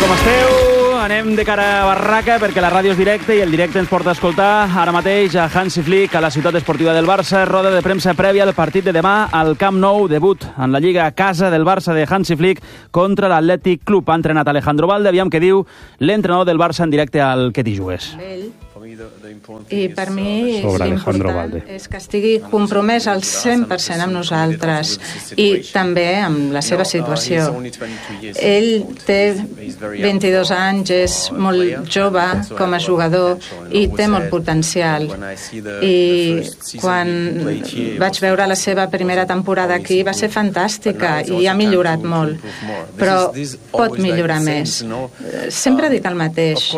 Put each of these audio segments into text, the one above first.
Com esteu? Anem de cara a barraca perquè la ràdio és directe i el directe ens porta a escoltar ara mateix a Hansi Flick a la ciutat esportiva del Barça. Roda de premsa prèvia al partit de demà al Camp Nou, debut en la Lliga a casa del Barça de Hansi Flick contra l'Atlètic Club. Ha entrenat Alejandro Balde, aviam què diu l'entrenador del Barça en directe al Que t'hi jugues. I per mi l'important és que estigui compromès al 100% amb nosaltres i també amb la seva situació. Ell té 22 anys, és molt jove com a jugador i té molt potencial. I quan vaig veure la seva primera temporada aquí va ser fantàstica i ha millorat molt, però pot millorar més. Sempre dic el mateix.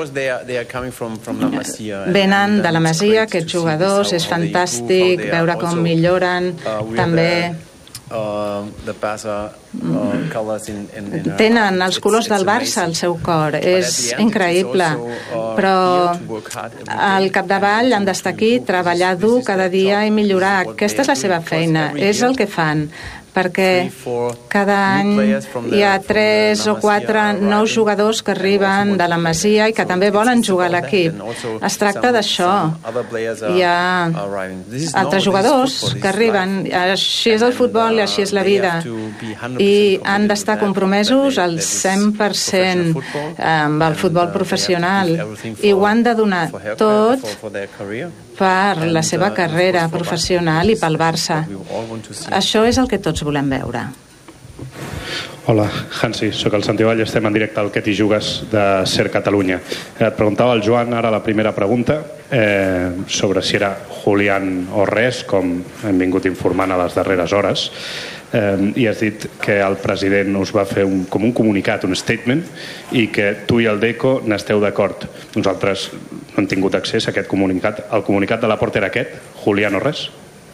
Venen de la Masia, aquests jugadors, és fantàstic veure com milloren, també tenen els colors del Barça al seu cor, és increïble, però al capdavall han d'estar aquí, treballar dur cada dia i millorar. Aquesta és la seva feina, és el que fan, perquè cada any hi ha 3 o 4 nous jugadors que arriben de la Masia i que també volen jugar a l'equip. Es tracta d'això. Hi ha altres jugadors que arriben. Així és el futbol i així és la vida. I han d'estar compromesos al 100% amb el futbol professional i ho han de donar tot per la seva carrera professional i pel Barça. Això és el que tots volem veure. Hola, Hansi, sóc el Santi Vall, estem en directe al Que t'hi jugues de Ser Catalunya. Et preguntava el Joan ara la primera pregunta sobre si era Julián o res, com hem vingut informant a les darreres hores, i has dit que el president us va fer com un comunicat, un statement, i que tu i el Deco n'esteu d'acord. Nosaltres no hem tingut accés a aquest comunicat. El comunicat de la porta era aquest, Julián o res?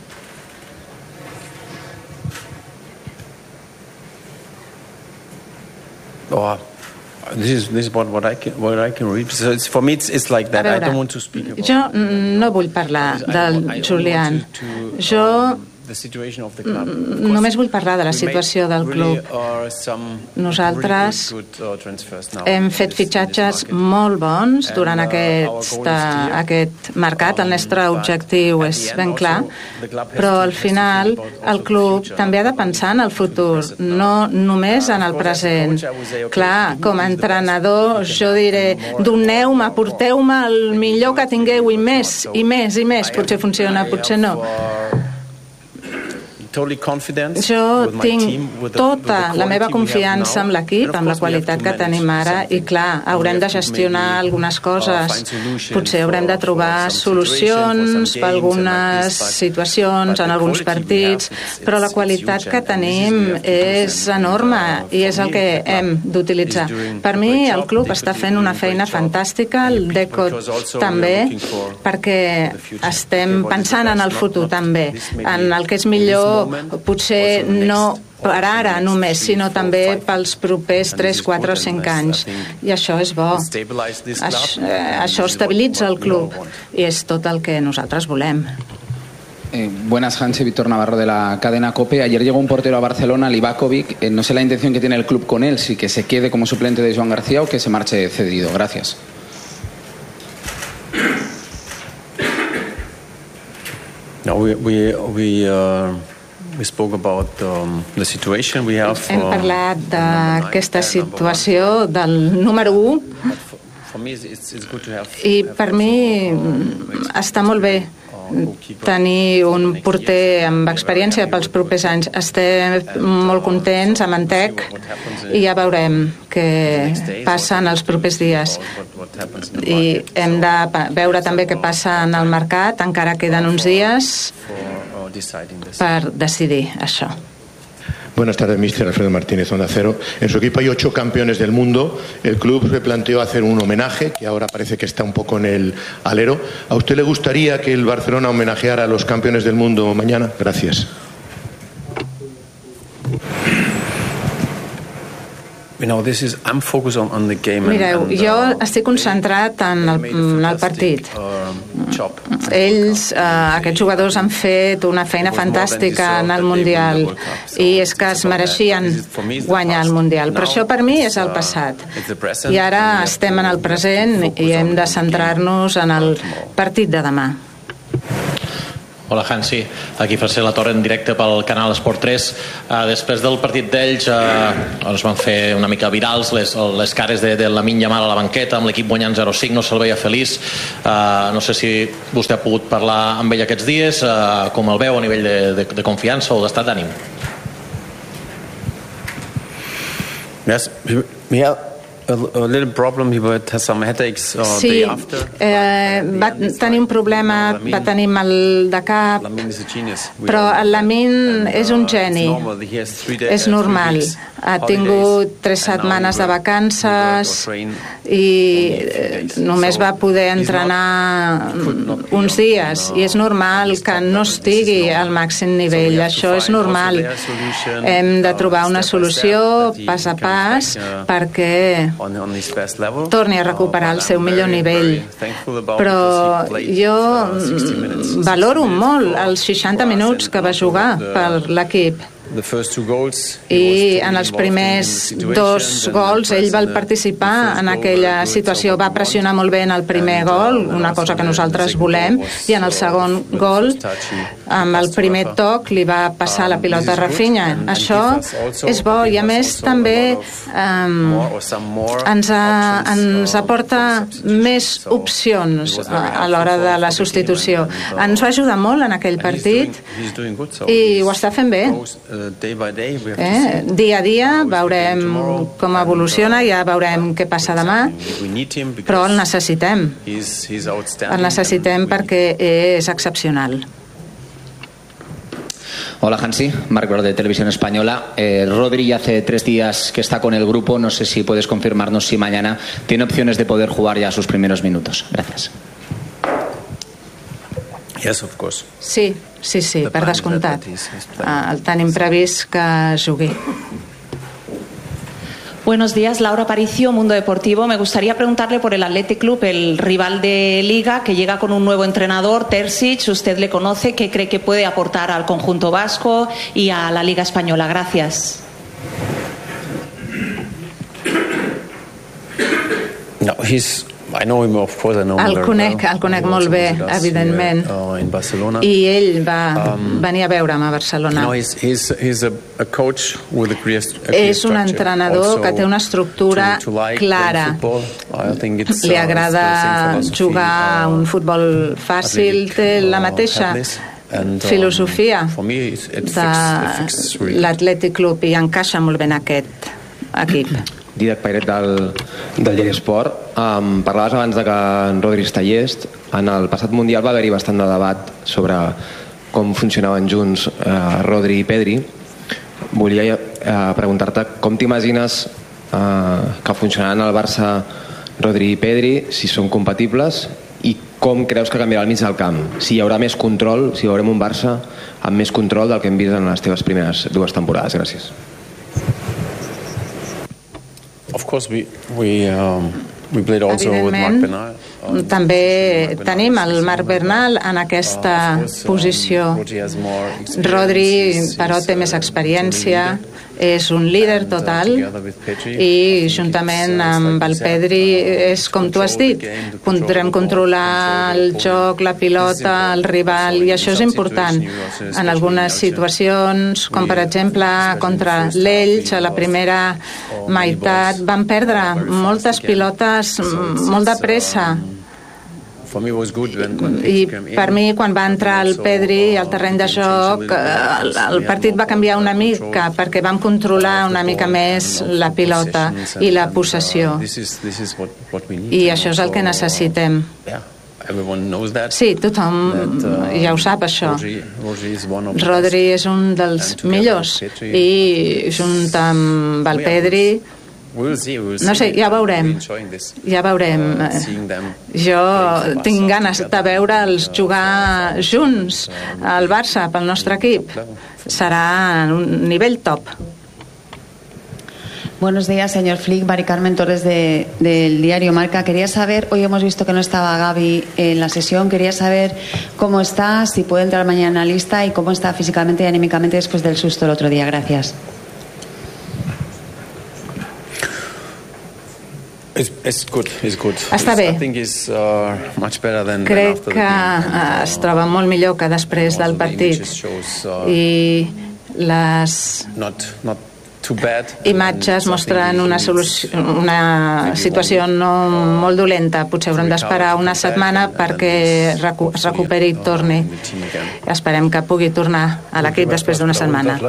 This is what I can read. So for me it's like that. I don't want to speak about. Jo no vull parlar del Julián. Jo només vull parlar de la situació del club. Nosaltres hem fet fitxatges molt bons durant aquest mercat. El nostre objectiu és ben clar, però al final el club també ha de pensar en el futur, no només en el present. Clar, com a entrenador jo diré, doneu-me, porteu-me el millor que tingueu i més, i més, i més. Potser funciona, potser no. Jo tinc tota la meva confiança amb l'equip, amb la qualitat que tenim ara, i clar, haurem de gestionar algunes coses, potser haurem de trobar solucions per algunes situacions en alguns partits, però la qualitat que tenim és enorme i és el que hem d'utilitzar. Per mi el club està fent una feina fantàstica, el Deco també, perquè estem pensant en el futur també, en el que és millor, potser no per ara només, sinó també pels propers 3, 4 o 5 anys. I això és bo. Això estabilitza el club i és tot el que nosaltres volem. Buenas, Hansi, Víctor Navarro de la cadena COPE. Ayer llegó un portero a Barcelona, Livakovic. No sé la intención que tiene el club con él, si que se quede como suplente de Joan García o que se marche cedido. Gracias. No, we spoke about the situation we have. Hem parlat d'aquesta situació del número 1 i per mi està molt bé tenir un porter amb experiència pels propers anys. Estem molt contents amb en Tec i ja veurem què passa en els propers dies. I hem de veure també què passa en el mercat, encara queden uns dies per decidir això. Buenas tardes, mister Alfredo Martínez, Onda Cero. En su equipo hay 8 campeones del mundo. El club se planteó hacer un homenaje, que ahora parece que está un poco en el alero. ¿A usted le gustaría que el Barcelona homenajeara a los campeones del mundo mañana? Gracias. Mireu, jo estic concentrat en el partit. Ells, aquests jugadors, han fet una feina fantàstica en el Mundial i és que es mereixien guanyar el Mundial, però això per mi és el passat i ara estem en el present i hem de centrar-nos en el partit de demà. Hola, Hansi. Aquí Francesc Latorre en directe pel canal Esport 3. Després del partit d'ells es van fer una mica virals les cares de Lamine Yamal a la banqueta, amb l'equip guanyant 0-5, no se'l veia feliç. No sé si vostè ha pogut parlar amb ell aquests dies, com el veu a nivell de confiança o d'estat d'ànim. Yes, a little problem. He had some headaches sí, day after. Va tenir un problema, va tenir mal de cap, però el Lamine és un geni, és normal. Ha tingut 3 setmanes de vacances i només va poder entrenar uns dies i és normal que no estigui al màxim nivell, això és normal. Hem de trobar una solució pas a pas perquè torni a recuperar el seu millor nivell, però jo valoro molt els 60 minuts que va jugar per l'equip i en els primers 2 gols ell va participar en aquella situació, va pressionar molt bé en el primer gol, una cosa que nosaltres volem, i en el segon gol amb el primer toc li va passar la pilota a Rafinha. Això és bo i a més també ens aporta més opcions a l'hora de la substitució. Ens va ajudar molt en aquell partit i ho està fent bé. Dia a dia veurem com evoluciona, ja veurem què passa demà, però el necessitem perquè és excepcional. Hola, Hansi, Marc Bro de Televisión Española. Rodri hace 3 días que está con el grupo, no sé si puedes confirmarnos si mañana tiene opciones de poder jugar ya sus primeros minutos. Gracias. Yes, of course. Sí, per descomptat. El tenim previst que jugui. Buenos días, Laura Aparicio, Mundo Deportivo. Me gustaría preguntarle por el Athletic Club, el rival de Liga, que llega con un nuevo entrenador, Terzic. Usted le conoce, ¿qué cree que puede aportar al conjunto vasco y a la Liga Española? Gracias. No, el conec molt bé, evidentment, i ell va venir a veure'm a Barcelona. És un entrenador que té una estructura clara, li agrada jugar un futbol fàcil, té la mateixa filosofia de l'Athletic Club i encaixa molt bé en aquest equip. Didac Pairet del Llei Esport. Parlaves abans de que en Rodri està llest. En el passat Mundial va haver-hi bastant de debat sobre com funcionaven junts Rodri i Pedri. Volia preguntar-te com t'imagines que funcionaran al Barça Rodri i Pedri, si són compatibles, i com creus que canviarà el mig del camp, si hi haurà més control, si veurem un Barça amb més control del que hem vist en les teves primeres 2 temporades. Gràcies. Of course, we played also with Marc Bernal. També tenim el Marc Bernal en aquesta posició. Rodri, però, té més experiència, és un líder total i juntament amb el Pedri és com tu has dit, podrem controlar el joc, la pilota, el rival, i això és important. En algunes situacions, com per exemple contra l'Elx, a la primera meitat van perdre moltes pilotes molt de pressa. I per mi, quan va entrar el Pedri al terreny de joc, el partit va canviar una mica perquè vam controlar una mica més la pilota i la possessió, i això és el que necessitem. Sí, tothom ja ho sap, això. Rodri és un dels millors i junt amb el Pedri, no sé, ja veurem. Jo tinc ganes de veure'ls jugar junts al Barça pel nostre equip. Serà un nivell top. Buenos días, señor Flick. Mari Carmen Torres del diario Marca. Quería saber, hoy hemos visto que no estaba Gavi en la sesión, quería saber cómo está, si puede entrar mañana en la lista y cómo está físicamente y anímicamente después del susto el otro día. Gracias. Està bé. Crec que es troba molt millor que després del partit i les imatges mostren una situació no molt dolenta. Potser haurem d'esperar una setmana perquè es recuperi i torni. Esperem que pugui tornar a l'equip després d'una setmana.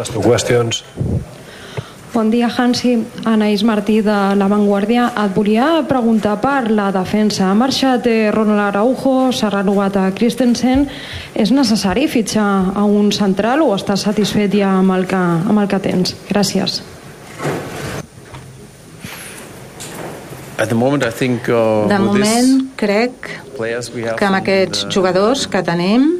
Bon dia, Hansi. Anaïs Martí de La Vanguardia. Et volia preguntar per la defensa. Ha marxat Ronald Araujo, s'ha renovat a Christensen. És necessari fitxar a un central o estàs satisfet ja amb el que tens? Gràcies. De moment, crec que amb aquests jugadors que tenim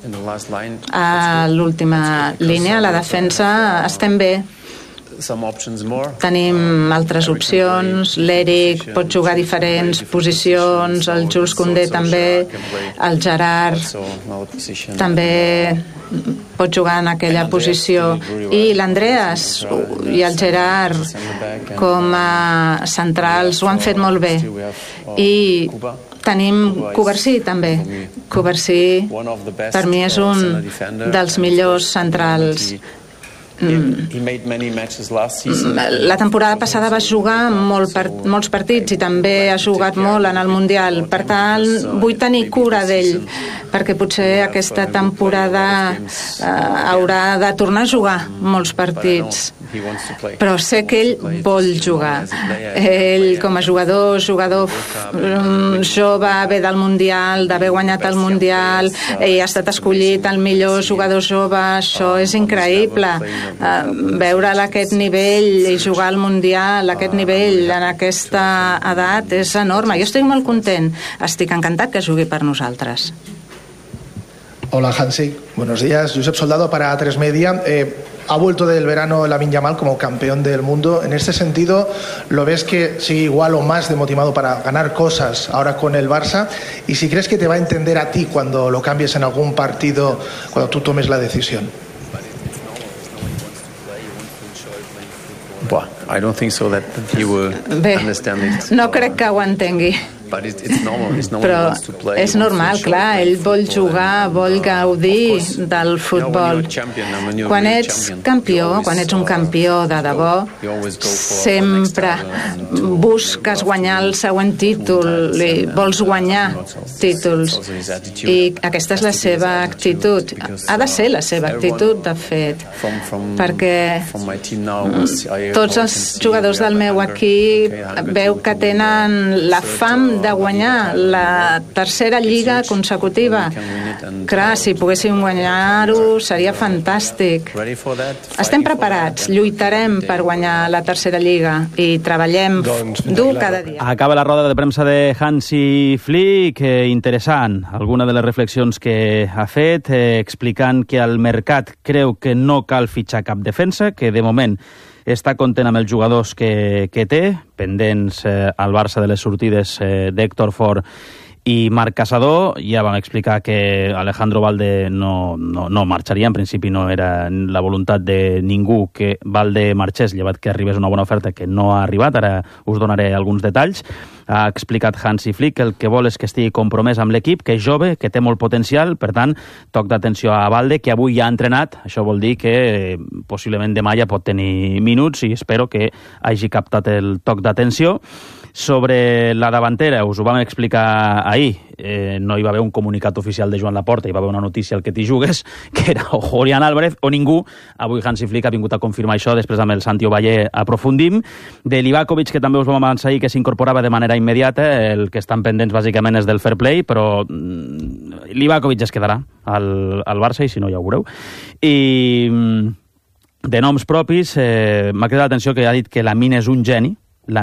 a l'última línia, a la defensa, estem bé. Tenim altres opcions. L'Eric pot jugar a diferents posicions, el Jules Koundé també, el Gerard també pot jugar en aquella posició, i l'Andreas i el Gerard com a centrals ho han fet molt bé. I tenim Covarsí també. Covarsí per mi és un dels millors centrals. La temporada passada va jugar molts partits i també ha jugat molt en el Mundial. Per tant, vull tenir cura d'ell, perquè potser aquesta temporada haurà de tornar a jugar molts partits. Però sé que ell vol jugar. Ell, com a jugador jove, ve del Mundial, d'haver guanyat el Mundial, i ha estat escollit el millor jugador jove. Això és increïble. Veure'l a aquest nivell i jugar al Mundial a aquest nivell, en aquesta edat, és enorme. Jo estic molt content, estic encantat que jugui per nosaltres. Hola, Hansi, buenos días. Josep Soldado para A3 Media. Ha vuelto del verano Lamine Yamal como campeón del mundo. En este sentido, ¿lo ves que sigue igual o más de motivado para ganar cosas ahora con el Barça? Y si crees que te va a entender a ti cuando lo cambies en algún partido, cuando tú tomes la decisión. I don't think so that he will understand it. No crec que ho entengui. Però és normal, clar, ell vol jugar, vol gaudir del futbol. Quan ets campió, quan ets un campió de debò, sempre busques guanyar el següent títol, vols guanyar títols, i aquesta és la seva actitud. Ha de ser la seva actitud, de fet, perquè tots els jugadors del meu equip veu que tenen la fam de guanyar la tercera lliga consecutiva. Clar, si poguéssim guanyar-ho seria fantàstic. Estem preparats, lluitarem per guanyar la tercera lliga i treballem dur cada dia. Acaba la roda de premsa de Hansi Flick, interessant. Alguna de les reflexions que ha fet, explicant que el mercat creu que no cal fitxar cap defensa, que de moment està content amb els jugadors que té, pendents al Barça de les sortides d'Héctor Fort i Marc Caçador. Ja vam explicar que Alejandro Valde no marxaria, en principi no era la voluntat de ningú que Valde marxés, llevat que arribés una bona oferta que no ha arribat. Ara us donaré alguns detalls. Ha explicat Hansi Flick que el que vol és que estigui compromès amb l'equip, que és jove, que té molt potencial, per tant, toc d'atenció a Valde, que avui ja ha entrenat. Això vol dir que possiblement demà ja pot tenir minuts i espero que hagi captat el toc d'atenció. Sobre la davantera, us ho vam explicar ahir, no hi va haver un comunicat oficial de Joan Laporta, hi va haver una notícia al que t'hi jugues, que era o Julián Álvarez o ningú. Avui Hansi Flick ha vingut a confirmar això, després amb el Santi Ovalle aprofundim. De Livakovic, que també us vam avançar ahir que s'incorporava de manera immediata, el que estan pendents bàsicament és del fair play, però Livakovic es quedarà al Barça i si no ja ho veureu. I de noms propis, m'ha cridat l'atenció que ha dit que Lamine és un geni,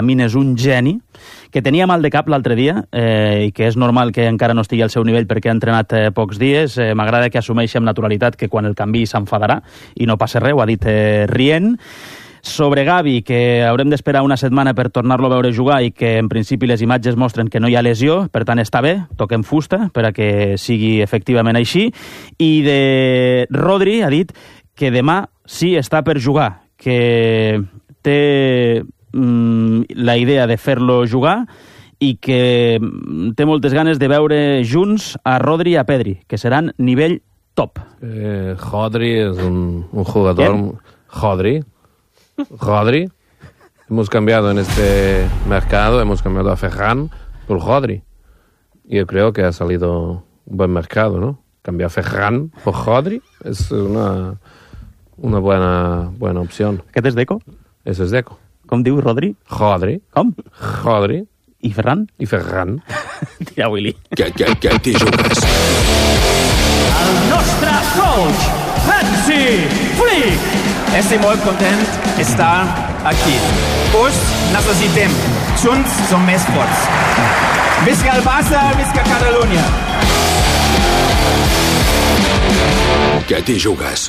que tenia mal de cap l'altre dia i que és normal que encara no estigui al seu nivell perquè ha entrenat pocs dies. M'agrada que assumeixi amb naturalitat que quan el canvi s'enfadarà i no passa res, ho ha dit rient. Sobre Gavi, que haurem d'esperar una setmana per tornar-lo a veure jugar i que en principi les imatges mostren que no hi ha lesió, per tant està bé, toquem fusta per a que sigui efectivament així. I de Rodri ha dit que demà sí està per jugar, que té la idea de fer-lo jugar i que té moltes ganes de veure junts a Rodri i a Pedri, que seran nivell top. Rodri es un jugador... Rodri. Hemos cambiado en este mercado, hemos cambiado a Ferran por Rodri. Y yo creo que ha salido un buen mercado, ¿no? Cambiar Ferran por Rodri es una buena opción. Aquest és Deco? Ese es Deco. Com diu Rodri? Rodri. Com? Rodri. I Ferran? I Ferran. Tira, Willy. Que t'hi jugues. El nostre coach, Hansi Flick. Estic molt content d'estar aquí. Us necessitem. Junts som més forts. Visca el Barça, visca Catalunya. Que t'hi jugues.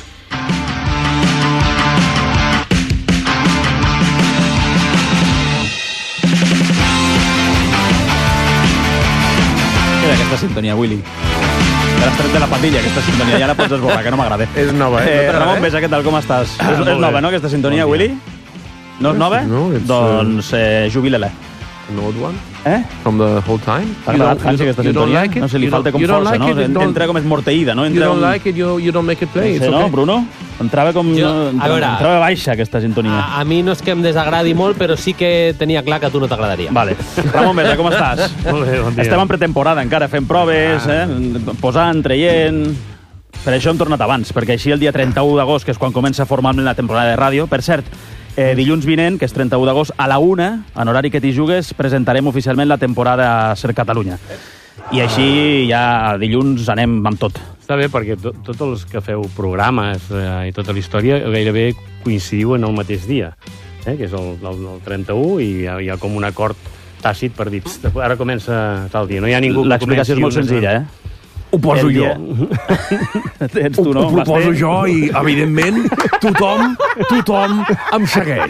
Aquesta sintonia, Willy. Te l'has tret de la patilla, aquesta sintonia. Ja la pots esborrar, que no m'agrada. És nova, Ramon Besa, què tal, com estàs? És nova, no, aquesta sintonia, Willy? No és nova? No, doncs jubila-la. An old one? From the whole time? T'ha agradat, Hansi, aquesta sintonia? Like no sé, li falta com força, no? Entra com esmorteïda, no? You don't like it, you don't make it play. Sí, no, Bruno? Entrava com... Entrava baixa, aquesta sintonia. A mi no és que em desagradi molt, però sí que tenia clar que a tu no t'agradaria. Vale. Ramon Besa, com estàs? Molt bé, bon dia. Estem en pretemporada encara, fent proves, posant, traient... Per això hem tornat abans, perquè així el dia 31 d'agost, que és quan comença formalment la temporada de ràdio, per cert, dilluns vinent, que és 31 d'agost, a la 1, en horari que t'hi jugues, presentarem oficialment la temporada a Ser Catalunya. I així ja dilluns anem amb tot. Està bé, perquè tots els que feu programes i tota la història gairebé coincidiu en el mateix dia, que és el 31, i hi ha com un acord tàcit per dir ara comença tal dia. No hi ha ningú que l'explicació és molt senzilla, Ho poso jo. Ets tu, no? Ho poso jo i, evidentment, tothom em segueix.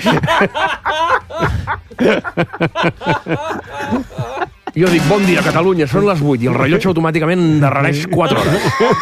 Jo dic, bon dia, Catalunya, són les 8 i el rellotge automàticament endarrereix 4 hores.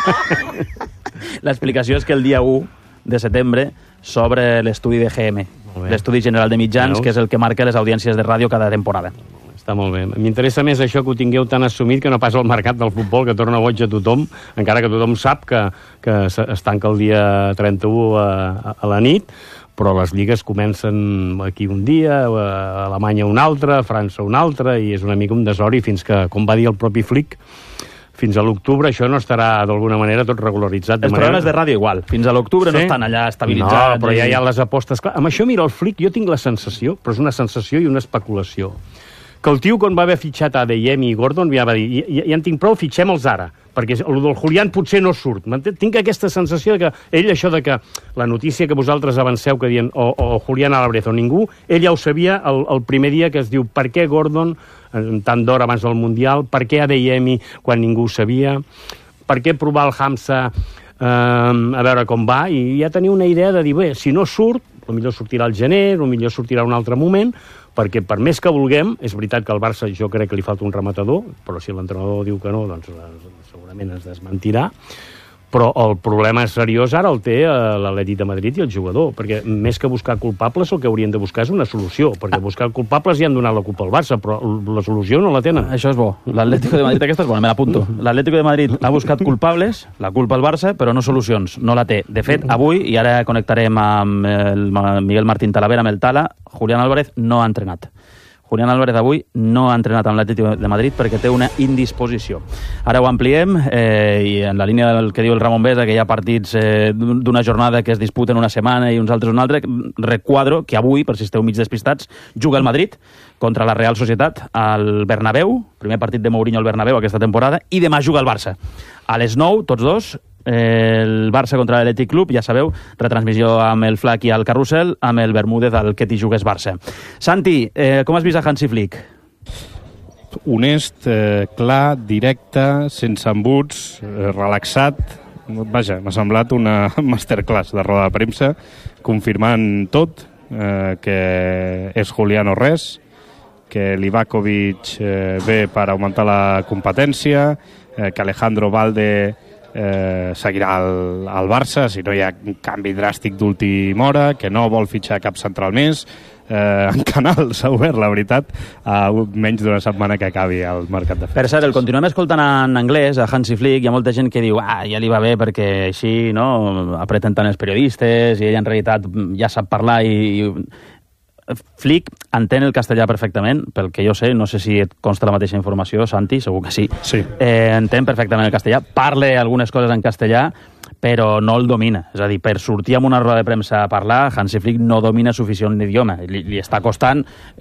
L'explicació és que el dia 1 de setembre s'obre l'estudi de GM, l'Estudi General de Mitjans, que és el que marca les audiències de ràdio cada temporada. Està molt bé. M'interessa més això que ho tingueu tan assumit que no pas el mercat del futbol, que torna boig a tothom, encara que tothom sap que es tanca el dia 31 a la nit, però les lligues comencen aquí un dia, a Alemanya un altre, a França un altre, i és una mica un desori fins que, com va dir el propi Flick, fins a l'octubre això no estarà d'alguna manera tot regularitzat. Els programes de ràdio igual, fins a l'octubre no estan allà estabilitzats. No, però ja hi ha les apostes. Clar, amb això, mira, el Flick, jo tinc la sensació, però és una sensació i una especulació, que el tio, quan va haver fitxat a Adeyem i Gordon, ja va dir, ja en tinc prou, fitxem-los ara, perquè el del Julián potser no surt. Tinc aquesta sensació que ell, això de que la notícia que vosaltres avanceu, que diuen o Julián Álvarez o ningú, ell ja ho sabia el primer dia, que es diu per què Gordon, tant d'hora abans del Mundial, per què Adeyemi quan ningú ho sabia, per què provar el Hamza a veure com va, i ja tenia una idea de dir, bé, si no surt, potser sortirà al gener, potser sortirà un altre moment, perquè per més que vulguem, és veritat que al Barça jo crec que li falta un rematador, però si l'entrenador diu que no, doncs segurament es desmentirà, però el problema seriós ara el té l'Atlètic de Madrid i el jugador, perquè més que buscar culpables el que haurien de buscar és una solució, perquè buscar culpables ja han donat la culpa al Barça, però la solució no la tenen. Això és bo. L'Atlético de Madrid, aquesta és bona, me l'apunto. L'Atlético de Madrid ha buscat culpables, la culpa al Barça, però no solucions, no la té. De fet, avui, i ara connectarem amb el Miguel Martín Talavera, amb el Tala, Julián Álvarez no ha entrenat. Julián Álvarez avui no ha entrenat amb l'Atlètic de Madrid perquè té una indisposició. Ara ho ampliem, i en la línia del que diu el Ramon Besa, que hi ha partits d'una jornada que es disputen una setmana i uns altres una altra, requadro que avui, per si esteu mig despistats, juga el Madrid contra la Real Societat al Bernabéu, primer partit de Mourinho al Bernabéu aquesta temporada, i demà juga el Barça. A les 9, tots dos, el Barça contra l'Atlètic Club, ja sabeu, retransmissió amb el Flac i el Carrusel, amb el Bermúdez al que t'hi jugues Barça. Santi, com has vist a Hansi Flick? Honest, clar, directe, sense embuts, relaxat. Vaja, m'ha semblat una masterclass de roda de premsa, confirmant tot, que és Julián o res, que Livakovic ve per augmentar la competència, que Alejandro Valde seguirà al Barça si no hi ha un canvi dràstic d'última hora, que no vol fitxar cap central més. En Canal s'ha obert, la veritat, a menys d'una setmana que acabi el mercat de fitxatges. Per cert, el continuem escoltant en anglès, a Hansi Flick. Hi ha molta gent que diu ja li va bé perquè així apreten tant els periodistes i ell en realitat ja sap parlar i Flick entén el castellà perfectament, pel que jo sé, no sé si et consta la mateixa informació, Santi, segur que sí. Entén perfectament el castellà, parla algunes coses en castellà, però no el domina. És a dir, per sortir amb una roda de premsa a parlar, Hansi Flick no domina suficient l'idioma. Li està costant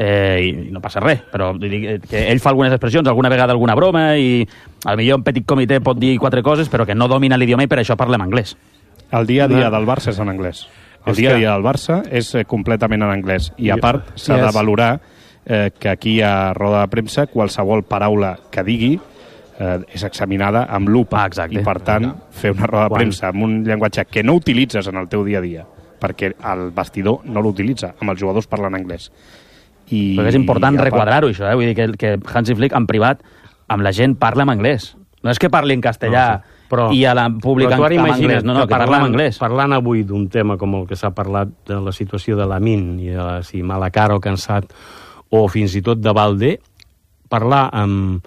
i no passa res, però que ell fa algunes expressions, alguna vegada alguna broma, i potser un petit comitè pot dir 4 coses, però que no domina l'idioma i per això parla en anglès. El dia a dia del Barça és en anglès. El dia a dia del Barça és completament en anglès. I a part, s'ha de valorar que aquí a roda de premsa qualsevol paraula que digui és examinada amb lupa. I per tant, fer una roda de premsa amb un llenguatge que no utilitzes en el teu dia a dia, perquè el vestidor no l'utilitza, amb els jugadors parlant anglès. Però és important requadrar-ho, això. Vull dir que Hansi Flick, en privat, amb la gent parla en anglès. No és que parli en castellà i a la pública en anglès, no, que parla en anglès. Parlant avui d'un tema com el que s'ha parlat de la situació de Lamin i de si mala cara o cansat, o fins i tot de Valde, parlar amb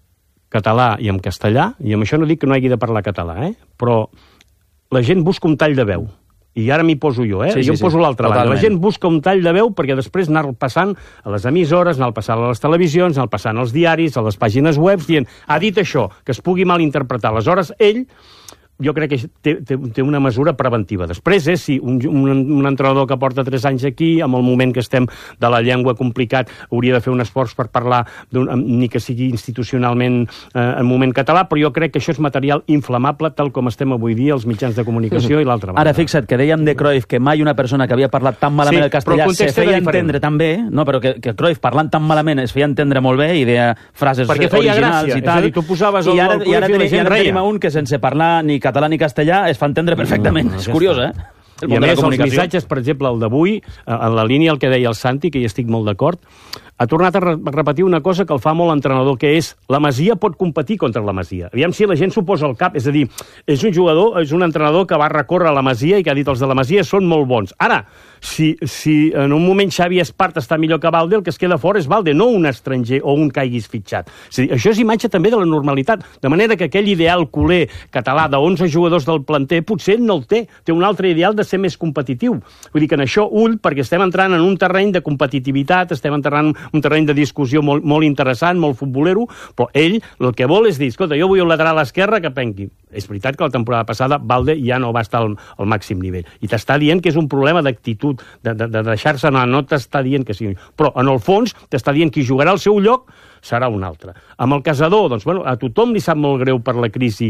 català i en castellà, i amb això no dic que no hagi de parlar català, però la gent busca un tall de veu. I ara m'hi poso jo, jo em poso a l'altra banda. La gent busca un tall de veu perquè després anar passant a les emissores, anar passant a les televisions, anar passant als diaris, a les pàgines web, dient, ha dit això, que es pugui malinterpretar. Aleshores, ell jo crec que té una mesura preventiva. Després, si un entrenador que porta 3 anys aquí, amb el moment que estem de la llengua complicat, hauria de fer un esforç per parlar, ni que sigui institucionalment en moment català, però jo crec que això és material inflamable, tal com estem avui dia els mitjans de comunicació i l'altra banda. Ara, fixa't, que dèiem de Cruyff que mai una persona que havia parlat tan malament el castellà se feia entendre tan bé, però que Cruyff parlant tan malament es feia entendre molt bé i deia frases originals i tal. I ara tenim un que sense parlar ni català ni castellà es fa entendre perfectament. És curiós, I a més, els missatges, per exemple, el d'avui, en la línia el que deia el Santi, que hi estic molt d'acord, ha tornat a repetir una cosa que el fa molt l'entrenador, que és la Masia pot competir contra la Masia. Aviam si la gent s'ho posa al cap. És a dir, és un jugador, és un entrenador que va recórrer a la Masia i que ha dit els de la Masia són molt bons. Ara, si en un moment Xavi Espart està millor que Valde, el que es queda fora és Valde, no un estranger o un que haguis fitxat. És a dir, això és imatge també de la normalitat. De manera que aquell ideal culer català de 11 jugadors del planter potser no el té. Té un altre ideal de ser més competitiu. Vull dir que en això ull, perquè estem entrant en un terreny de competitivitat, estem entrant en un terreny de discussió molt interessant, molt futbolero, però ell el que vol és dir, escolta, jo vull un lateral a l'esquerra que penqui. És veritat que la temporada passada Valde ja no va estar al màxim nivell. I t'està dient que és un problema d'actitud, de deixar-se anar, no t'està dient que sigui. Però, en el fons, t'està dient que jugarà al seu lloc serà un altre. Amb el Casador, doncs, a tothom li sap molt greu per la crisi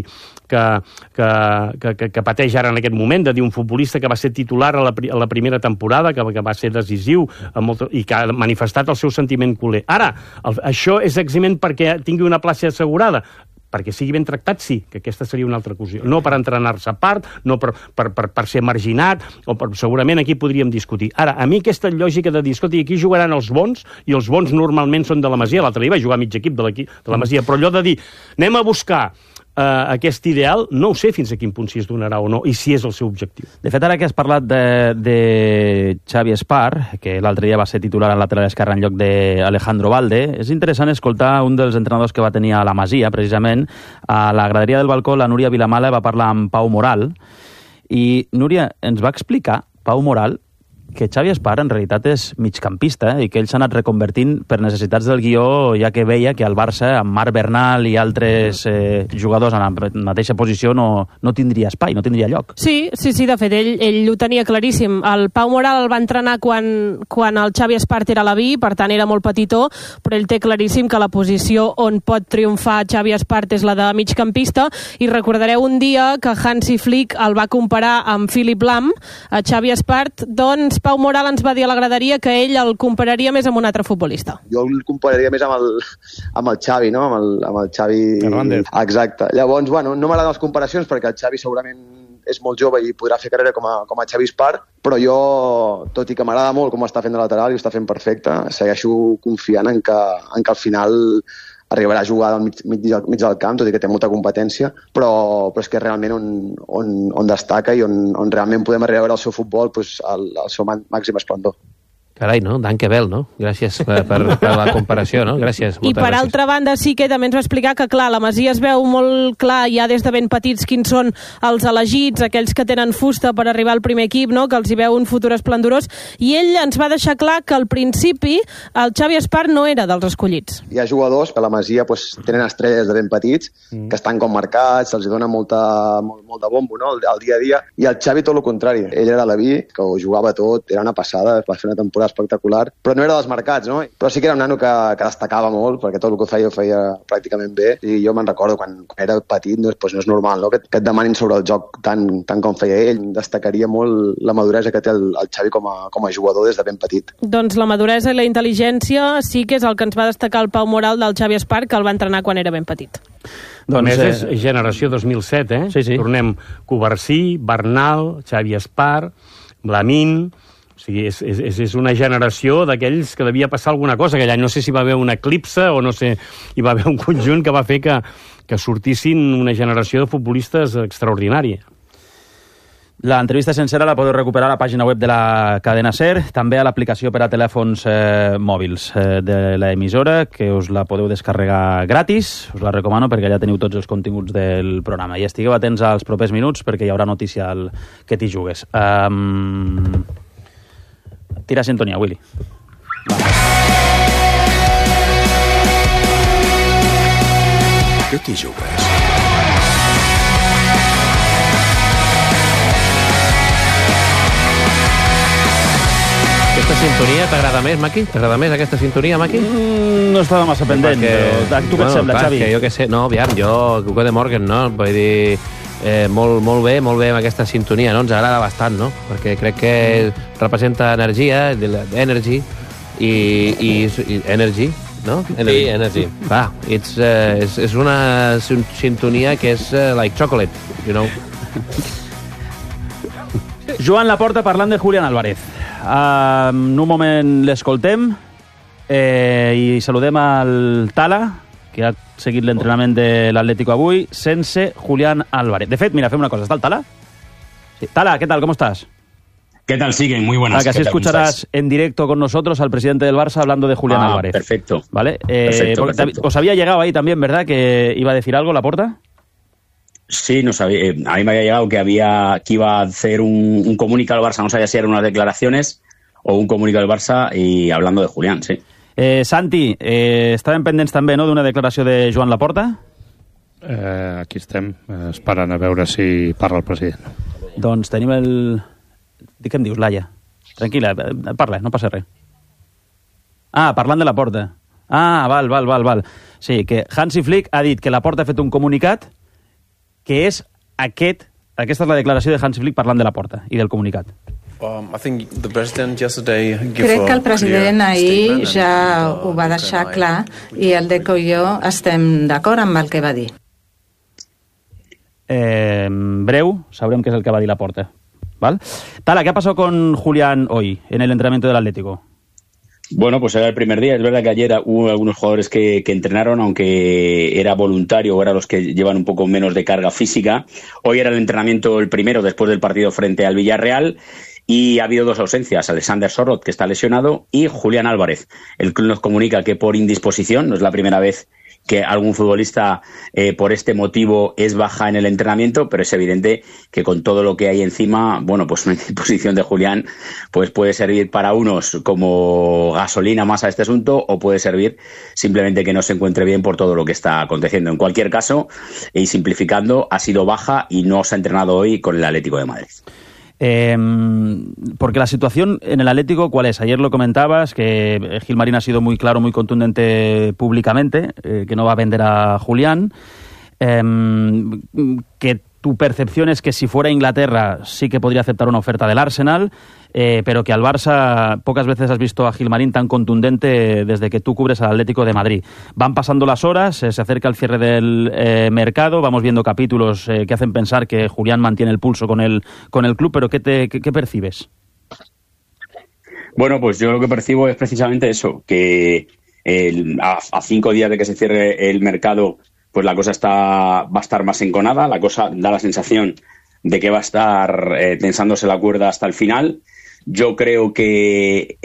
que pateix ara en aquest moment, de dir un futbolista que va ser titular a la primera temporada, que va ser decisiu i que ha manifestat el seu sentiment culer. Ara, això és eximent perquè tingui una plaça assegurada. Perquè sigui ben tractat, sí, que aquesta seria una altra qüestió. No per entrenar-se a part, no per ser marginat, segurament aquí podríem discutir. Ara, a mi aquesta lògica de dir, escolta, aquí jugaran els bons, i els bons normalment són de la Masia, l'altre dia va jugar mig equip de la Masia, però allò de dir, anem a buscar aquest ideal, no ho sé fins a quin punt si es donarà o no, i si és el seu objectiu. De fet, ara que has parlat de Xavi Espart, que l'altre dia va ser titular al lateral esquerre en lloc d'Alejandro Valde, és interessant escoltar un dels entrenadors que va tenir a la Masia, precisament, a la graderia del balcó, la Núria Vilamala va parlar amb Pau Moral, i Núria ens va explicar, Pau Moral, que Xavi Espart en realitat és migcampista i que ell s'ha anat reconvertint per necessitats del guió, ja que veia que el Barça, amb Marc Bernal i altres jugadors en la mateixa posició, no tindria espai, no tindria lloc. Sí, de fet, ell ho tenia claríssim. El Pau Moral el va entrenar quan el Xavi Espart era a la B, per tant era molt petitó, però ell té claríssim que la posició on pot triomfar Xavi Espart és la de migcampista, i recordareu un dia que Hansi Flick el va comparar amb Philipp Lahm, a Xavi Espart, doncs Pau Moral ens va dir a la graderia que ell el compararia més amb un altre futbolista. Jo el compararia més amb el Xavi, no? Amb el Xavi... Hernández. Exacte. Llavors, bueno, no m'agraden les comparacions perquè el Xavi segurament és molt jove i podrà fer carrera com a Xavi Espart, però jo, tot i que m'agrada molt com està fent de lateral i ho està fent perfecte, segueixo confiant en que al final arribarà a jugar al mig del camp, tot i que té molta competència, però és que realment on destaca i on realment podem arribar a veure el seu futbol al seu màxim esplendor. Carai, no? Danke Bell, no? Gràcies per la comparació, no? Gràcies. I per altra banda sí que també ens va explicar que, clar, la Masia es veu molt clar ja des de ben petits quins són els elegits, aquells que tenen fusta per arribar al primer equip, no? Que els hi veu un futur esplendorós, i ell ens va deixar clar que al principi el Xavi Espart no era dels escollits. Hi ha jugadors que a la Masia tenen estrelles de ben petits, que estan com marcats, se'ls dona molt de bombo, no? El dia a dia, i el Xavi tot el contrari. Ell era l'Aleví, que ho jugava tot, era una passada, va fer una temporada espectacular, però no era dels marcats, no? Però sí que era un nano que destacava molt, perquè tot el que ho feia pràcticament bé, i jo me'n recordo quan era petit, no és normal, no? Que et demanin sobre el joc tant com feia ell. Destacaria molt la maduresa que té el Xavi com a jugador des de ben petit. Doncs la maduresa i la intel·ligència sí que és el que ens va destacar el Pau Moral del Xavi Espart, que el va entrenar quan era ben petit. Doncs és generació 2007, eh? Sí. Tornem Covarsí, Bernal, Xavi Espart, Blamín. O sigui, és una generació d'aquells que devia passar alguna cosa aquell any. No sé si va haver un eclipse o no sé, hi va haver un conjunt que va fer que sortissin una generació de futbolistes extraordinària. L'entrevista sencera la podeu recuperar a la pàgina web de la cadena SER, també a l'aplicació per a telèfons mòbils de l'emissora, que us la podeu descarregar gratis. Us la recomano perquè ja teniu tots els continguts del programa. I estigueu atents als propers minuts perquè hi haurà notícia al Que t'hi jugues. Tira sintonia, Willy. Que t'hi jugues? Aquesta sintonia t'agrada més, Maki? T'agrada més aquesta sintonia, Maki? No estava massa pendent, però tu què et sembla, Xavi? Jo què sé, no, aviam, Cuco de Morgan, no? Vull dir, molt bé amb aquesta sintonia, no? Ens agrada bastant, no? Perquè crec que representa energia, energy, i energy, no? Sí, energy. Va, és una sintonia que és like chocolate, you know? Joan Laporta parlant de Julián Álvarez. En un moment l'escoltem i saludem al Tala, que ha seguit l'entrenament de l'Atlético avui, sense Julián Álvarez. De fet, mira, fem una cosa. ¿Está el Tala? Sí. Tala, ¿qué tal? ¿Cómo estás? ¿Qué tal siguen? Muy buenas. Que así escucharás en directo con nosotros al presidente del Barça hablando de Julián Álvarez. Perfecto. ¿Vale? Perfecto. Os había llegado ahí también, ¿verdad? Que iba a decir algo, Laporta. Sí, a mí me había llegado que iba a hacer un comunicado al Barça, no sabía si eran unas declaraciones o un comunicado del Barça y hablando de Julián, sí. Santi, estàvem pendents també, no?, d'una declaració de Joan Laporta? Aquí estem, esperant a veure si parla el president. Doncs tenim el... Què em dius, Laia? Tranquil·la, parla, no passa res. Parlant de Laporta. Val. Sí, que Hansi Flick ha dit que Laporta ha fet un comunicat que és aquesta és la declaració de Hansi Flick parlant de Laporta i del comunicat. Crec que el president ahir ja ho va deixar clar i el Deco i jo estem d'acord amb el que va dir. Breu, sabrem què és el que va dir Laporta. ¿Vale? Tala, ¿qué ha pasado con Julián hoy en el entrenamiento del Atlético? Bueno, pues era el primer día. Es verdad que ayer hubo algunos jugadores que entrenaron, aunque era voluntario, eran los que llevan un poco menos de carga física. Hoy era el entrenamiento el primero después del partido frente al Villarreal y ha habido dos ausencias, Alexander Sorloth, que está lesionado, y Julián Álvarez. El club nos comunica que por indisposición, no es la primera vez que algún futbolista por este motivo es baja en el entrenamiento, pero es evidente que con todo lo que hay encima, bueno, pues una indisposición de Julián pues puede servir para unos como gasolina más a este asunto o puede servir simplemente que no se encuentre bien por todo lo que está aconteciendo. En cualquier caso, y simplificando, ha sido baja y no se ha entrenado hoy con el Atlético de Madrid. Porque la situación en el Atlético, ¿cuál es? Ayer lo comentabas, que Gilmarín ha sido muy claro, muy contundente públicamente, que no va a vender a Julián, que tu percepción es que si fuera Inglaterra sí que podría aceptar una oferta del Arsenal, pero que al Barça pocas veces has visto a Gilmarín tan contundente desde que tú cubres al Atlético de Madrid. Van pasando las horas, se acerca el cierre del mercado, vamos viendo capítulos que hacen pensar que Julián mantiene el pulso con el club, pero ¿qué percibes? Bueno, pues yo lo que percibo es precisamente eso, que a 5 días de que se cierre el mercado, pues la cosa va a estar más enconada, la cosa da la sensación de que va a estar tensándose la cuerda hasta el final. Yo creo que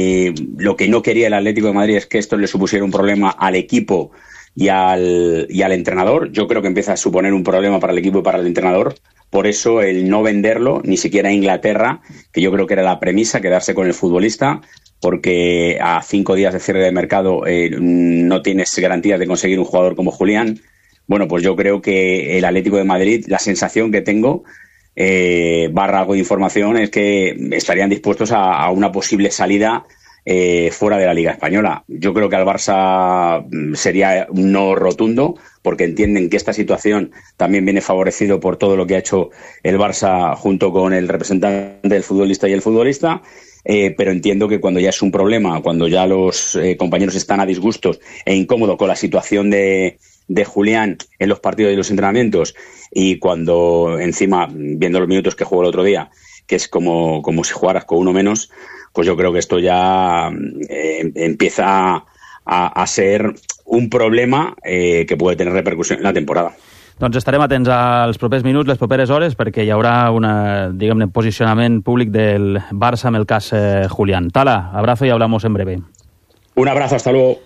lo que no quería el Atlético de Madrid es que esto le supusiera un problema al equipo y al entrenador. Yo creo que empieza a suponer un problema para el equipo y para el entrenador. Por eso el no venderlo, ni siquiera a Inglaterra, que yo creo que era la premisa, quedarse con el futbolista, porque a 5 días de cierre de mercado no tienes garantías de conseguir un jugador como Julián. Bueno, pues yo creo que el Atlético de Madrid, la sensación que tengo, barra algo de información, es que estarían dispuestos a una posible salida fuera de la Liga Española. Yo creo que al Barça sería un no rotundo, porque entienden que esta situación también viene favorecido por todo lo que ha hecho el Barça junto con el representante del futbolista y el futbolista. Pero entiendo que cuando ya es un problema, cuando ya los compañeros están a disgustos e incómodos con la situación de Julián en los partidos y los entrenamientos, y cuando encima, viendo los minutos que jugó el otro día, que es como si jugaras con uno menos, pues yo creo que esto ya empieza a ser un problema que puede tener repercusión en la temporada. Doncs estarem atents als propers minuts, les properes hores, perquè hi haurà un posicionament públic del Barça amb el cas Julián. Tala, abrazo y hablamos en breve. Un abrazo, hasta luego.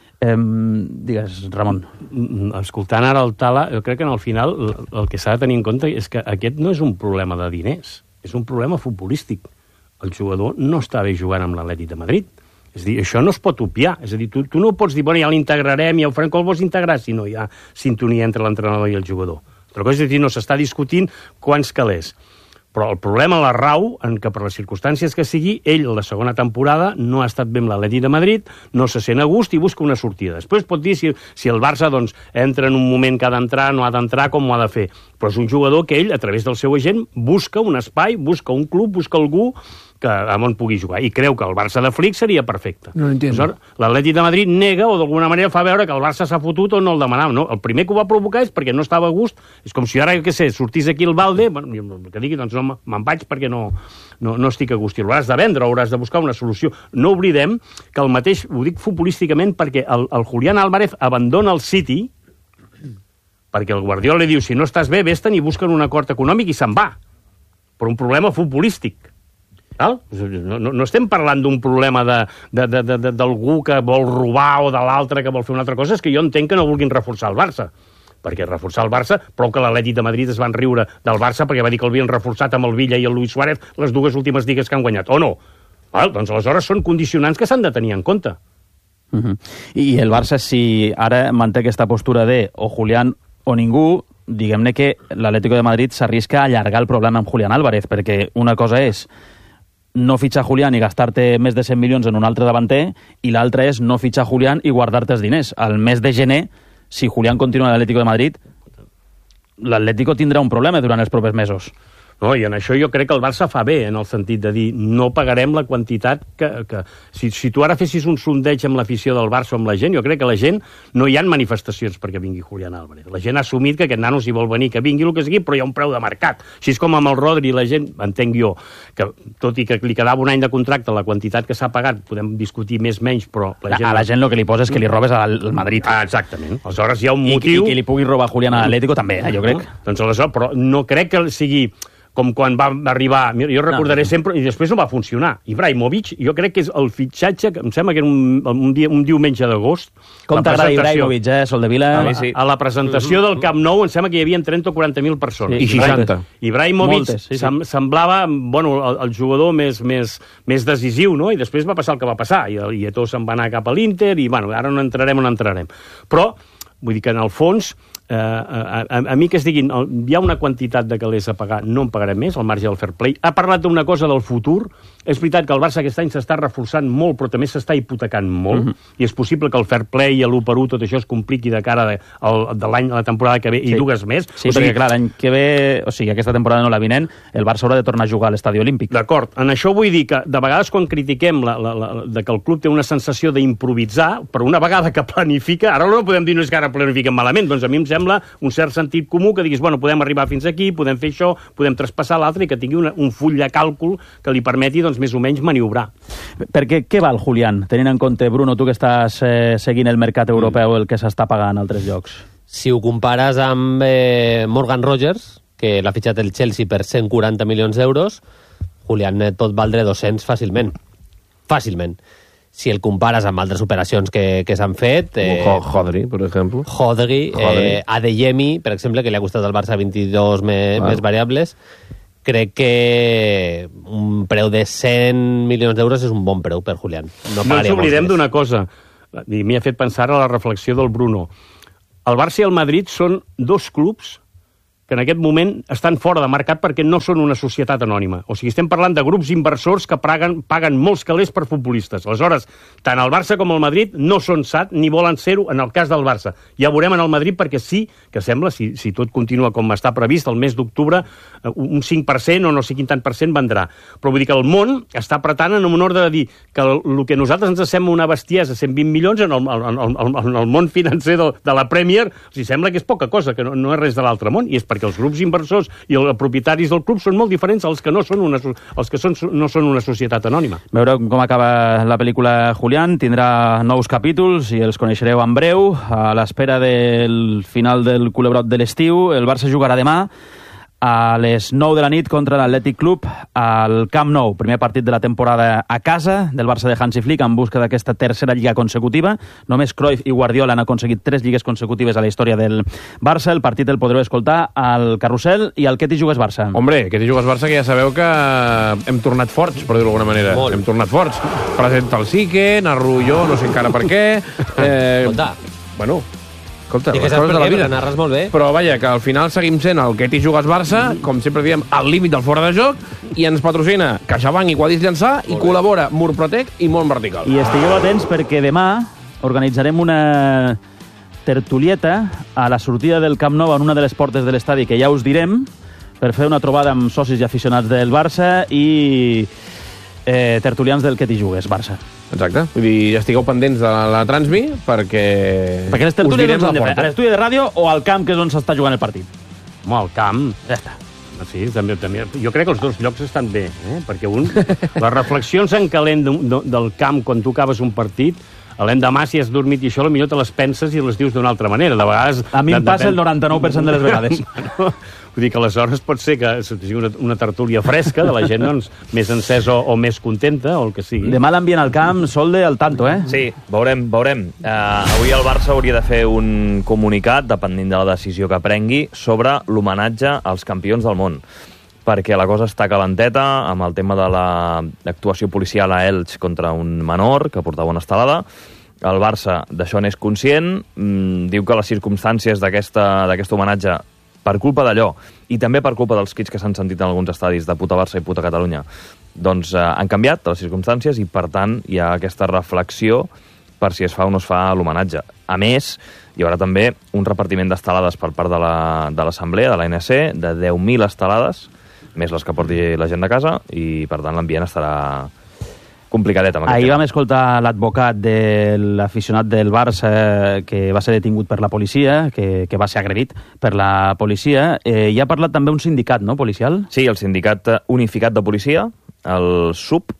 Digues, Ramon. Escoltant ara el Tala, jo crec que al final el que s'ha de tenir en compte és que aquest no és un problema de diners, és un problema futbolístic. El jugador no està bé jugant amb l'Atlètic de Madrid. És a dir, això no es pot obviar. És a dir, tu no pots dir, bueno, ja l'integrarem, ja ho farem, com vols integrar si no hi ha sintonia entre l'entrenador i el jugador. Però és a dir, no s'està discutint quants calés. Però el problema la rau en que per les circumstàncies que sigui, ell la segona temporada no ha estat bé amb l'Atlètic de Madrid, no se sent a gust i busca una sortida. Després pot dir si el Barça doncs, entra en un moment que ha d'entrar, no ha d'entrar, com ho ha de fer. Però és un jugador que ell, a través del seu agent, busca un espai, busca un club, busca algú on pugui jugar. I creu que el Barça de Flick seria perfecte. No entiendo. L'Atlètic de Madrid nega o d'alguna manera fa veure que el Barça s'ha fotut o no el demanava. No? El primer que ho va provocar és perquè no estava a gust. És com si ara, jo què sé, sortís aquí el Valde, bueno, que digui, doncs no, me'n vaig perquè no estic a gust. I l'hauràs de vendre, hauràs de buscar una solució. No oblidem que el mateix, ho dic futbolísticament, perquè el Julián Álvarez abandona el City perquè el Guardiola li diu, si no estàs bé, vés-te'n i busquen un acord econòmic i se'n va. Per un problema futbolístic. No estem parlant d'un problema d'algú que vol robar o de l'altre que vol fer una altra cosa, és que jo entenc que no vulguin reforçar el Barça, perquè reforçar el Barça, prou que l'Atlètic de Madrid es van riure del Barça perquè va dir que l'havien reforçat amb el Villa i el Luis Suárez les dues últimes lligues que han guanyat, o no? Doncs aleshores són condicionants que s'han de tenir en compte. I el Barça, si ara manté aquesta postura de o Julián o ningú, diguem-ne que l'Atlético de Madrid s'arrisca a allargar el problema amb Julián Álvarez, perquè una cosa és no fitxar Julián i gastar-te més de 100 milions en un altre davanter, i l'altra és no fitxar Julián i guardar-te els diners. Al mes de gener, si Julián continua a l'Atlético de Madrid, l'Atlético tindrà un problema durant els propers mesos. No, i en això jo crec que el Barça fa bé, en el sentit de dir, no pagarem la quantitat que si tu ara fessis un sondeig amb l'afició del Barça o amb la gent, jo crec que la gent no hi ha manifestacions perquè vingui Julián Álvarez. La gent ha assumit que aquest nano, si vol venir, que vingui el que sigui, però hi ha un preu de mercat. Així és com amb el Rodri, la gent, entenc jo, que tot i que li quedava un any de contracte, la quantitat que s'ha pagat, podem discutir més menys, però la gent... A la gent el que li posa és que li robes al Madrid. Exactament. Aleshores hi ha un motiu... I que li pugui robar Julián a l'Atlético també, jo crec. Doncs aleshores, però no crec que sigui... com quan va arribar, jo recordaré sempre, i després no va funcionar. Ibrahimovic, jo crec que és el fitxatge, em sembla que era un diumenge d'agost. Com t'agrada Ibrahimovic, Soldevila? A la presentació del Camp Nou em sembla que hi havia 30 o 40.000 persones. I 60. Ibrahimovic semblava el jugador més decisiu, no? I després va passar el que va passar, i Eto'o se'n va anar cap a l'Inter, i ara no entrarem on entrarem. Però, vull dir que en el fons a mi que es diguin hi ha una quantitat de calés a pagar, no en pagarem més, al marge del fair play. Ha parlat d'una cosa del futur. És veritat que el Barça aquest any s'està reforçant molt, però també s'està hipotecant molt, i és possible que el fair play i l'1-1 tot això es compliqui de cara de l'any, la temporada que ve, i dues més. Sí, perquè clar, l'any que ve, o sigui, aquesta temporada no la vinent, el Barça haurà de tornar a jugar a l'Estadi Olímpic. D'acord, en això vull dir que de vegades quan critiquem de que el club té una sensació d'improvisar, però una vegada que planifica, ara no podem dir no és que ara planifiquen malament, doncs a mi em sembla un cert sentit comú que diguis, bueno, podem arribar fins aquí, podem fer això, podem traspassar l'altre, i que tingui un full de càlcul que li permeti, doncs, més o menys maniobrar. Perquè què val, Julián, tenint en compte, Bruno, tu que estàs seguint el mercat europeu, el que s'està pagant a altres llocs? Si ho compares amb Morgan Rogers, que l'ha fitxat el Chelsea per 140 milions d'euros, Julián pot valdre 200 fàcilment. Fàcilment. Si el compares amb altres operacions que s'han fet... Hodri, per exemple. Hodri. Adeyemi, per exemple, que li ha costat al Barça 22 més variables. Crec que un preu de 100 milions d'euros és un bon preu per Julián. No ens oblidem d'una cosa, i m'hi ha fet pensar a la reflexió del Bruno. El Barça i el Madrid són dos clubs que en aquest moment estan fora de mercat perquè no són una societat anònima. O sigui, estem parlant de grups inversors que paguen molts calés per futbolistes. Aleshores, tant el Barça com el Madrid no són SAT ni volen ser-ho en el cas del Barça. Ja veurem en el Madrid perquè sí que sembla, si tot continua com està previst, el mes d'octubre un 5% o no sé quin tant per cent vendrà. Però vull dir que el món està apretant en un ordre de dir que el que a nosaltres ens sembla una bestiesa, 120 milions, en el món financer de la Premier, els sembla que és poca cosa, que no és res de l'altre món, i és perquè els grups inversors i els propietaris del club són molt diferents als que no són una societat anònima. Veureu com acaba la pel·lícula Julián, tindrà nous capítols i els coneixereu en breu. A l'espera del final del culebrot de l'estiu, el Barça jugarà demà a les 9 de la nit contra l'Atlètic Club al Camp Nou. Primer partit de la temporada a casa del Barça de Hansi Flick en busca d'aquesta tercera lliga consecutiva. Només Cruyff i Guardiola han aconseguit 3 lligues consecutives a la història del Barça. El partit el podreu escoltar al Carrusel i al Què t'hi jugues Barça. Hombre, Què t'hi jugues Barça, que ja sabeu que hem tornat forts, per dir-ho d'alguna manera. Molt. Hem tornat forts. Presenta el Sique, narro jo, no sé encara per què. Bueno, escolta, les coses de la vida. Narres molt bé. Però vaja, que al final seguim sent el Què t'hi jugues Barça, com sempre diem, al límit del fora de joc, i ens patrocina CaixaBank i Quadis Llançà, i col·labora Murprotec i Mont Vertical. I estigueu atents perquè demà organitzarem una tertulieta a la sortida del Camp Nou en una de les portes de l'estadi, que ja us direm, per fer una trobada amb socis i aficionats del Barça i tertulians del Què t'hi jugues Barça. Exacte. Vull dir, ja estigueu pendents de la Transmi perquè les tertúlies on a l'estudi de ràdio o al camp, que és on s'està jugant el partit? Home, al camp. Ja està. Sí, també. Jo crec que els dos llocs estan bé, perquè les reflexions en calent del camp quan tu acabes un partit, l'endemà, si has dormit i això, potser te les penses i les dius d'una altra manera. De vegades... A mi em passa el 99% de les vegades. Vull dir que aleshores pot ser que sigui una tertúlia fresca de la gent doncs, més encesa o més contenta, o el que sigui. Demà l'ambient al camp, Solde, al tanto, eh? Sí, veurem. Avui el Barça hauria de fer un comunicat, depenent de la decisió que prengui, sobre l'homenatge als campions del món, perquè la cosa està calenteta amb el tema de l'actuació policial a Elx contra un menor que portava una estelada. El Barça d'això n'és conscient, diu que les circumstàncies d'aquest homenatge, per culpa d'allò, i també per culpa dels crits que s'han sentit en alguns estadis de puta Barça i puta Catalunya, doncs han canviat les circumstàncies i, per tant, hi ha aquesta reflexió per si es fa o no es fa l'homenatge. A més, hi haurà també un repartiment d'estelades per part de l'Assemblea, de l'ANC, de 10.000 estelades, més les que porti la gent de casa, i, per tant, l'ambient estarà complicadet amb aquest Ahir tema. vam escoltar l'advocat de l'aficionat del Barça que va ser detingut per la policia, que va ser agredit per la policia. I ha parlat també un sindicat, no?, policial? Sí, el Sindicat Unificat de Policia, el SUP.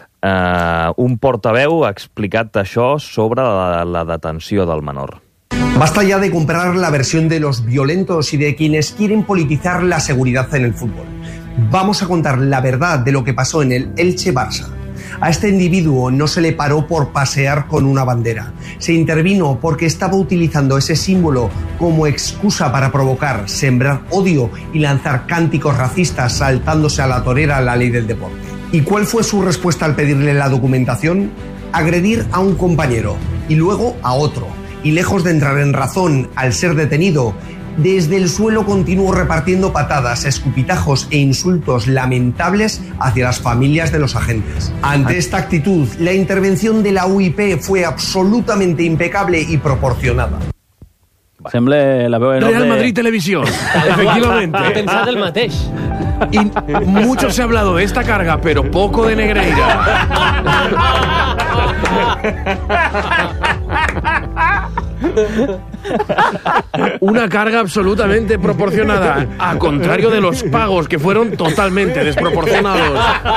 Un portaveu ha explicat això sobre la detenció del menor. Basta ya de comprar la versión de los violentos y de quienes quieren politizar la seguridad en el fútbol. Vamos a contar la verdad de lo que pasó en el Elche-Barça. A este individuo no se le paró por pasear con una bandera. Se intervino porque estaba utilizando ese símbolo como excusa para provocar, sembrar odio y lanzar cánticos racistas, saltándose a la torera la ley del deporte. ¿Y cuál fue su respuesta al pedirle la documentación? Agredir a un compañero y luego a otro. Y lejos de entrar en razón al ser detenido, Desde el suelo continuó repartiendo patadas, escupitajos e insultos lamentables hacia las familias de los agentes. Ante esta actitud, la intervención de la UIP fue absolutamente impecable y proporcionada. Sembla la veu en Real Madrid Televisión, efectivamente. He pensado el mateix. Y mucho se ha hablado de esta carga, pero poco de Negreira. Una carga absolutamente proporcionada, a contrario de los pagos, que fueron totalmente desproporcionados.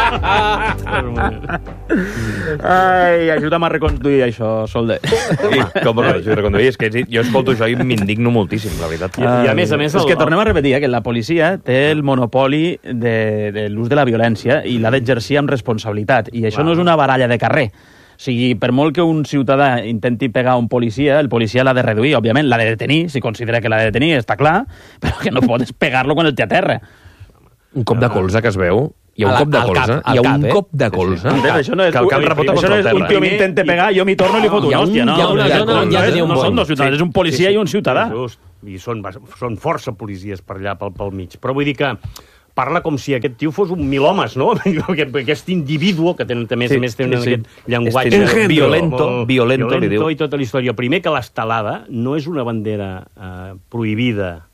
Ai, ajuda'm a reconduir això, Solde. Com ho reconduir? És que jo escolto això i m'indigno moltíssim, la veritat. I a més... És que tornem a repetir que la policia té el monopoli de l'ús de la violència i l'ha d'exercir amb responsabilitat. I això no és una baralla de carrer. O sigui, per molt que un ciutadà intenti pegar un policia, el policia l'ha de reduir, òbviament, l'ha de detenir, si considera que l'ha de detenir, està clar, però que no pots pegar-lo quan el té a terra. Un cop de colze que es veu. Hi ha un cop de colze. Hi ha un cop de colze. Això no és un tio m'intenta pegar, jo m'hi torno i li foto una hòstia. No són dos ciutadans, és un policia i un ciutadà. I són força policies per allà, pel mig. Però vull dir que parla com si aquest tio fos un milhomes, no? Aquest individu que també aquest llenguatge violento, li diu. I tota la història. Primer, que l'estelada no és una bandera prohibida,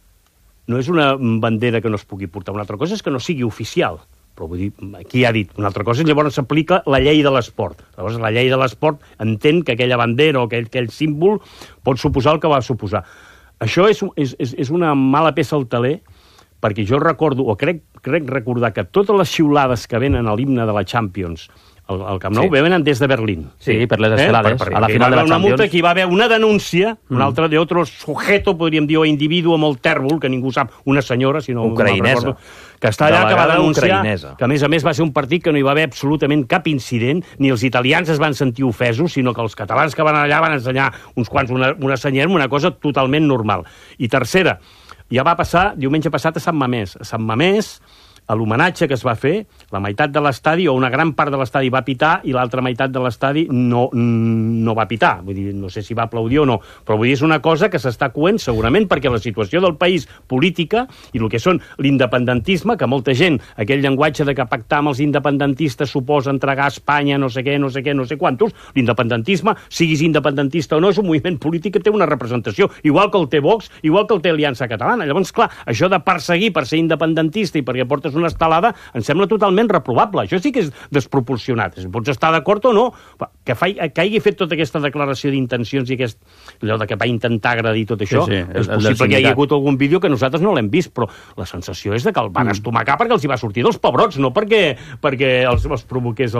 no és una bandera que no es pugui portar. Una altra cosa és que no sigui oficial. Però vull dir, qui ha dit? Una altra cosa és llavors s'aplica la llei de l'esport. Llavors la llei de l'esport entén que aquella bandera o aquell símbol pot suposar el que va suposar. Això és una mala peça al taler, perquè jo recordo, o crec recordar, que totes les xiulades que venen a l'himne de la Champions al Camp Nou venen des de Berlín. Sí, per les estelades, a la final de la Champions. Una multa que hi va haver una denúncia, un altre d'altre sujeto, podríem dir, o individu amb el tèrbol, que ningú sap, una senyora, si no ucraïnesa, que està allà, que va denunciar, que a més va ser un partit que no hi va haver absolutament cap incident, ni els italians es van sentir ofesos, sinó que els catalans que van allà van ensenyar uns quants una senyera, una cosa totalment normal. I tercera, ja va passar diumenge passat a Sant Mamés. A Sant Mamés, a l'homenatge que es va fer, la meitat de l'estadi, o una gran part de l'estadi va pitar, i l'altra meitat de l'estadi no va pitar. Vull dir, no sé si va aplaudir o no, però vull dir, és una cosa que s'està coent segurament perquè la situació del país política i el que són l'independentisme, que molta gent, aquell llenguatge de que pactar amb els independentistes suposa entregar a Espanya no sé què, no sé quantos, l'independentisme, siguis independentista o no, és un moviment polític que té una representació, igual que el té Vox, igual que el té Aliança Catalana. Llavors, clar, això de perseguir per ser independentista i perquè portes una estelada, em sembla totalment reprovable. Això sí que és desproporcionat. Pots estar d'acord o no, que hagi fet tota aquesta declaració d'intencions i allò de que va intentar agredir tot això, és possible que hi hagi hagut algun vídeo que nosaltres no l'hem vist, però la sensació és que el van estomacar perquè els hi va sortir dels pebrots, no perquè els provoqués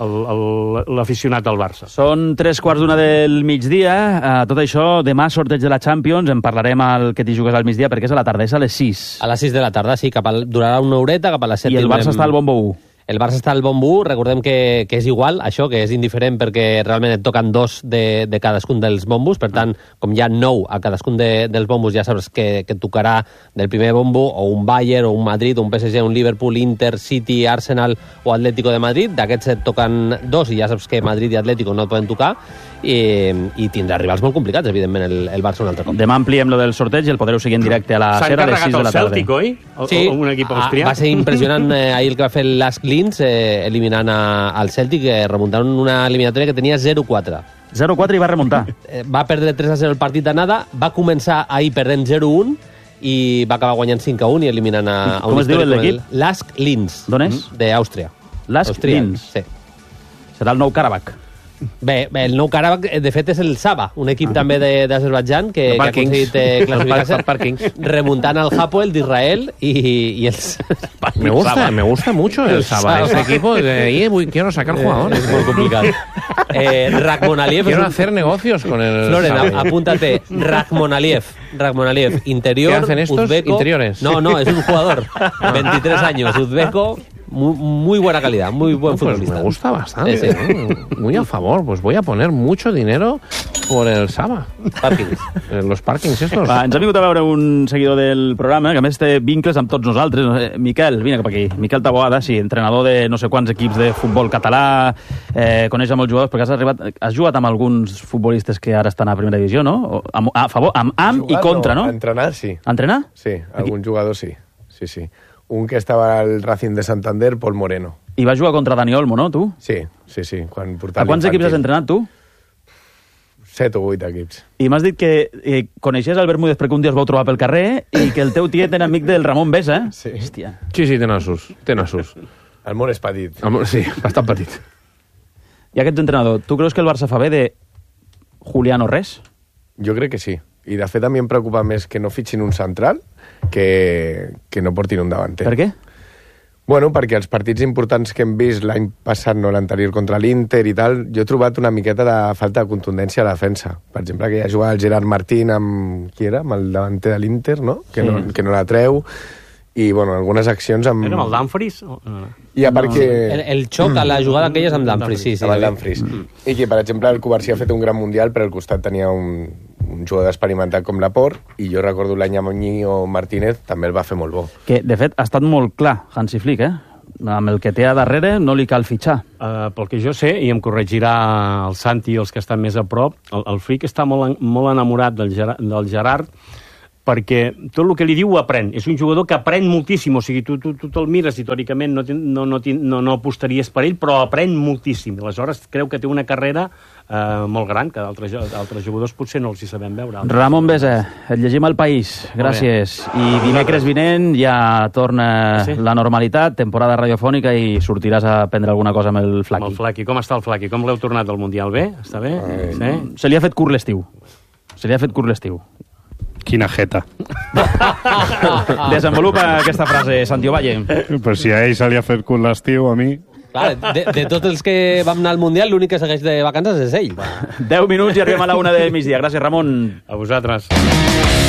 l'aficionat del Barça. Són 3:15 del migdia. Tot això, demà sorteig de la Champions, en parlarem al Que t'hi jugues al migdia, perquè és a la tarda, és a les 6. A les 6 de la tarda, sí, durarà una horeta, cap a les 7. I el Barça està al bombo 1. El Barça està al bombo 1, recordem que és igual, això, que és indiferent perquè realment et toquen 2 de cadascun dels bombos, per tant, com hi ha 9 a cadascun dels bombos, ja saps que et tocarà del primer bombo o un Bayern, o un Madrid, o un PSG, un Liverpool, Inter, City, Arsenal o Atlético de Madrid. D'aquests et toquen 2 i ja saps que Madrid i Atlético no et poden tocar, i tindrà rivals molt complicats, evidentment, el Barça un altre cop. Demà ampliem lo del sorteig i el podreu seguir en directe a la SER a les 6 de la tarda. S'han carregat el Cèltic, oi? Sí, un equip austrià. Va ser impressionant ahir el que va fer l'Ask Linz, eliminant al Cèltic, remuntant una eliminatòria que tenia 0-4. 0-4 i va remuntar. Va perdre 3-0 el partit d'anada, va començar ahir perdent 0-1 i va acabar guanyant 5-1 i eliminant a un Com es diu l'equip? L'Ask Linz. D'on és? D'Àustria. L'Ask Linz. Sí. Serà el nou Karabakh. Bé, el nou Karabakh, de fet, és el Saba, un equip també d'Azerbaidjan que ha aconseguit classificar-se remuntant al Hapoel d'Israel i els... Me gusta mucho el Saba. Ese equipo, quiero sacar jugadores. Es muy complicado. Rakhmonaliev... Quiero hacer negocios con el Floren, Saba. apúntate. Rakhmonaliev, interior, ¿Qué hacen estos? uzbeko. Interiores. No, es un jugador. 23 años, uzbeko, Muy buena calidad, muy buen futbolista. Me gusta bastante, Sí. Muy a favor. Pues voy a poner mucho dinero por el Saba. Parkings. Los parkings estos. Va, ens ha vingut a veure un seguidor del programa, que a més té vincles amb tots nosaltres. Miquel, vine cap aquí. Miquel Taboada, sí, entrenador de no sé quants equips de futbol català, coneix a molts jugadors, perquè has jugat amb alguns futbolistes que ara estan a primera divisió, no? A favor, amb i contra, no? A entrenar, sí. A entrenar? Sí, algun jugador sí. Sí. Un que estava al Racing de Santander, Pol Moreno. I va jugar contra Dani Olmo, no, tu? Sí. A quants equips has entrenat, tu? 7 o 8 equips. I m'has dit que coneixies Albert Bermúdez perquè un dia es vau trobar pel carrer i que el teu tiet era amic del Ramon Besa, eh? Sí. Hòstia. Sí, té nassos. El món és petit. Sí, bastant petit. I aquest entrenador, tu creus que el Barça fa bé de Julián o res? Jo crec que sí. I de fet a mi em preocupa més que no fitxin un central que no portin un davanter. Per què? Bueno, perquè els partits importants que hem vist l'any passat, no l'anterior, contra l'Inter i tal, jo he trobat una miqueta de falta de contundència a la defensa. Per exemple, que ja jugava el Gerard Martín amb... Qui era? Amb el davanter de l'Inter, no? Que no la treu. I, bueno, algunes accions amb... Era amb el Dumfries? I a part que... El xoc a la jugada aquella és amb Dumfries, sí. Amb el Dumfries. I que, per exemple, el Covarsí ha fet un gran mundial, però al costat tenia un jugador experimentat com Laporte, i jo recordo l'any amb Íñigo Martínez, també el va fer molt bo. Que, de fet, ha estat molt clar, Hansi Flick, eh? Amb el que té a darrere no li cal fitxar. Pel que jo sé, i em corregirà el Santi i els que estan més a prop, el Flick està molt enamorat del Gerard, perquè tot el que li diu ho aprèn. És un jugador que aprèn moltíssim, o sigui, tu te'l mires i teòricament no apostaries per ell, però aprèn moltíssim. Aleshores, creu que té una carrera molt gran, que d'altres jugadors potser no els hi sabem veure. Ramon Besa, et llegim al País. Gràcies. I dimecres vinent ja torna la normalitat, temporada radiofònica, i sortiràs a prendre alguna cosa amb el Flaqui. Amb el Flaqui. Com està el Flaqui? Com l'heu tornat del Mundial? Bé? Està bé? Sí? Se li ha fet curt l'estiu. Quina jeta. Desenvolupa aquesta frase, Santiago Valle. Però si a ell se li ha fet curt l'estiu, a mi... Clar, de tots els que vam anar al Mundial, l'únic que segueix de vacances és ell. 10 minuts i arribem a la 1 del migdia. Gràcies, Ramon. A vosaltres.